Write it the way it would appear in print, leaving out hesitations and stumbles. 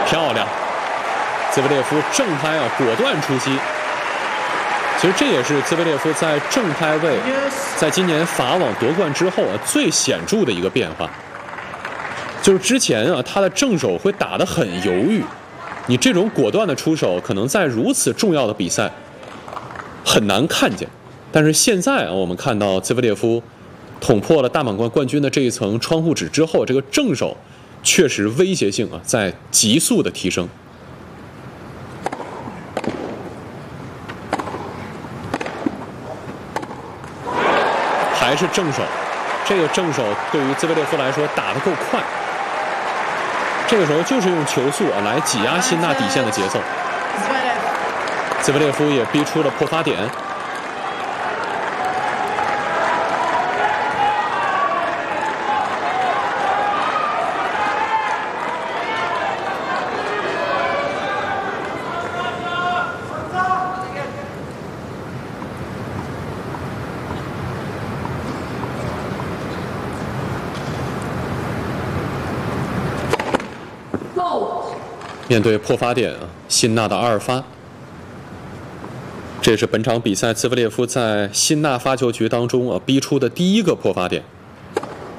漂亮！兹维列夫正拍啊，果断出击。其实这也是兹维列夫在正拍位，在今年法网夺冠之后啊最显著的一个变化。就是之前啊，他的正手会打得很犹豫，你这种果断的出手，可能在如此重要的比赛很难看见。但是现在啊，我们看到兹维列夫捅破了大满贯冠军的这一层窗户纸之后，这个正手确实威胁性啊在急速的提升。还是正手，这个正手对于兹维列夫来说打得够快，这个时候就是用球速啊来挤压辛纳底线的节奏。兹维列夫也逼出了破发点。面对破发点啊，辛纳的2发，这是本场比赛兹维列夫在辛纳发球局当中啊逼出的第一个破发点。